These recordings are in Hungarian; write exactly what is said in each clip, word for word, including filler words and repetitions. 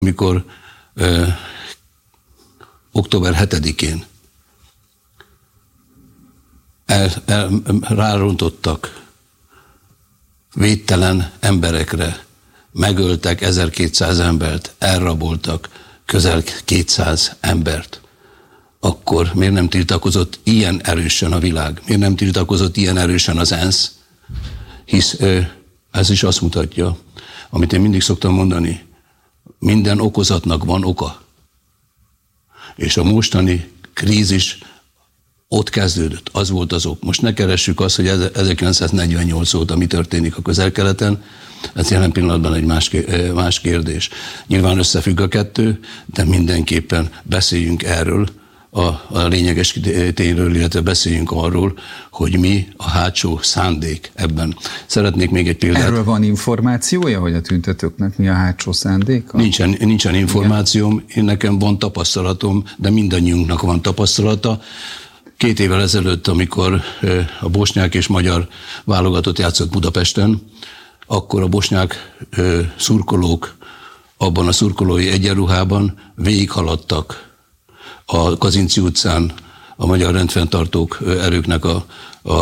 Amikor ö, október hetedikén el, el, rárontottak védtelen emberekre, megöltek ezerkétszáz embert, elraboltak közel kétszáz embert, akkor miért nem tiltakozott ilyen erősen a világ? Miért nem tiltakozott ilyen erősen az ENSZ? Hisz ö, ez is azt mutatja, amit én mindig szoktam mondani, minden okozatnak van oka. És a mostani krízis ott kezdődött, az volt az ok. Most ne keressük azt, hogy ezerkilencszáznegyvennyolc óta mi történik a Közel-Keleten, ez jelen pillanatban egy más, más kérdés. Nyilván összefügg a kettő, de mindenképpen beszéljünk erről, a, a lényeges tényről, illetve beszéljünk arról, hogy mi a hátsó szándék ebben. Szeretnék még egy példát. Erről van információja, hogy a tüntetőknek mi a hátsó szándéka? Nincsen, nincsen információm, én nekem van tapasztalatom, de mindannyiunknak van tapasztalata. Két évvel ezelőtt, amikor a bosnyák és magyar válogatott játszott Budapesten, akkor a bosnyák szurkolók abban a szurkolói egyenruhában végighaladtak a Kazinczy utcán a magyar rendfenntartók erőknek a, a,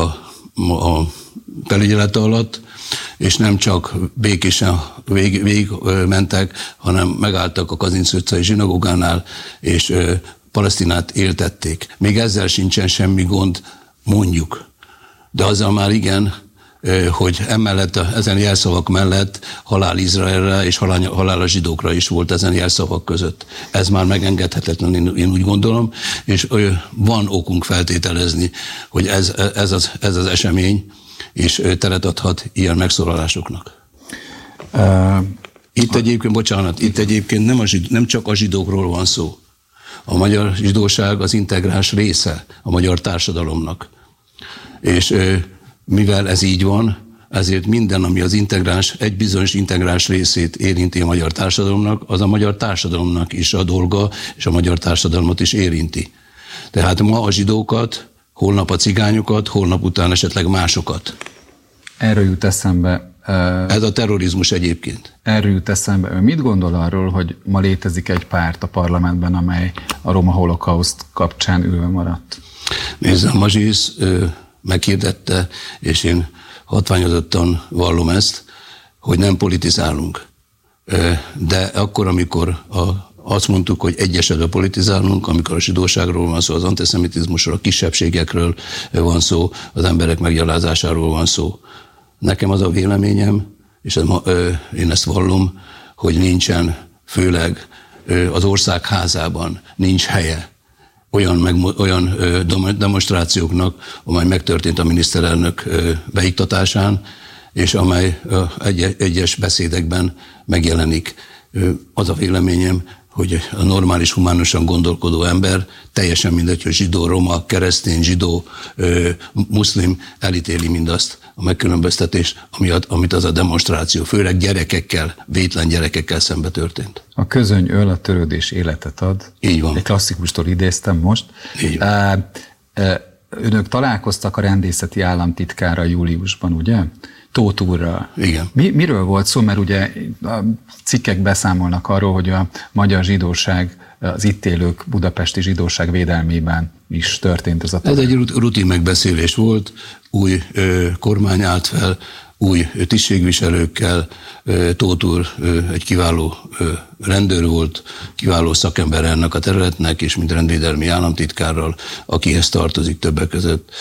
a felügyelete alatt, és nem csak békésen végig, végig mentek, hanem megálltak a Kazinczy utcai zsinagógánál, és Palesztinát éltették. Még ezzel sincsen semmi gond, mondjuk. De azzal már igen, hogy emellett, ezen jelszavak mellett halál Izraelre és halál, halál a zsidókra is volt ezen jelszavak között. Ez már megengedhetetlen, én, én úgy gondolom, és van okunk feltételezni, hogy ez, ez, az, ez az esemény, és teret adhat ilyen megszólalásoknak. Uh, itt egyébként, bocsánat, itt egyébként nem, a zsid, nem csak a zsidókról van szó. A magyar zsidóság az integráns része a magyar társadalomnak. És mivel ez így van, ezért minden, ami az integráns, egy bizonyos integráns részét érinti a magyar társadalomnak, az a magyar társadalomnak is a dolga, és a magyar társadalmat is érinti. Tehát ma a zsidókat, holnap a cigányokat, holnap után esetleg másokat. Erről jut eszembe. Uh, ez a terrorizmus egyébként. Erről jut eszembe. Ön mit gondol arról, hogy ma létezik egy párt a parlamentben, amely a roma holokauszt kapcsán ülve maradt? Nézd, a Mazsisz meghirdette, és én hatványozottan vallom ezt, hogy nem politizálunk. De akkor, amikor a, azt mondtuk, hogy egyesedve politizálunk, amikor a zsidóságról van szó, az antiszemitizmusról, a kisebbségekről van szó, az emberek meggyalázásáról van szó. Nekem az a véleményem, és ez, én ezt vallom, hogy nincsen, főleg az ország házában nincs helye olyan, meg, olyan demonstrációknak, amely megtörtént a miniszterelnök beiktatásán, és amely egy, egyes beszédekben megjelenik. Az a véleményem, hogy a normális, humánusan gondolkodó ember, teljesen mindegy, hogy zsidó, roma, keresztény, zsidó, muszlim, elítéli mindazt a megkülönböztetést, amit az a demonstráció, főleg gyerekekkel, vétlen gyerekekkel szembe történt. A közöny öl, a törődés életet ad. Így van. Egy klasszikustól idéztem most. Így van. Önök találkoztak a rendészeti államtitkára júliusban, ugye? Tóth úrral. Igen. Mi, miről volt szó? Mert ugye a cikkek beszámolnak arról, hogy a magyar zsidóság, az itt élők budapesti zsidóság védelmében is történt ez a talán. Ez egy rutin megbeszélés volt, új ö, kormány állt fel, új tisztségviselőkkel, Tóth úr egy kiváló rendőr volt, kiváló szakember ennek a területnek, és mint rendvédelmi államtitkárral, akihez tartozik többek között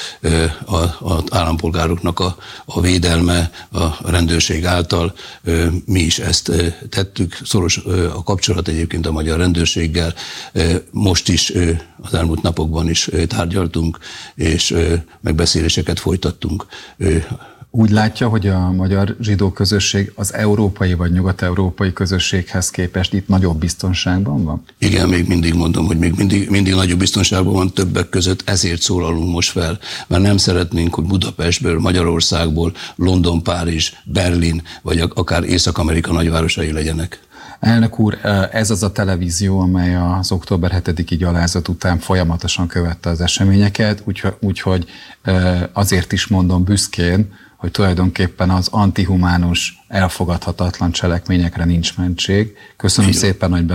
az állampolgároknak a, a védelme a rendőrség által. Mi is ezt tettük, szoros a kapcsolat egyébként a magyar rendőrséggel. Most is az elmúlt napokban is tárgyaltunk, és megbeszéléseket folytattunk. Úgy látja, hogy a magyar zsidó közösség az európai vagy nyugat-európai közösséghez képest itt nagyobb biztonságban van? Igen, még mindig mondom, hogy még mindig, mindig nagyobb biztonságban van többek között, ezért szólalunk most fel, mert nem szeretnénk, hogy Budapestből, Magyarországból, London, Párizs, Berlin, vagy akár Észak-Amerika nagyvárosai legyenek. Elnök úr, ez az a televízió, amely az október hetediki gyalázat után folyamatosan követte az eseményeket, úgyhogy azért is mondom büszkén, hogy tulajdonképpen az antihumánus, elfogadhatatlan cselekményekre nincs mentség. Köszönöm szépen, hogy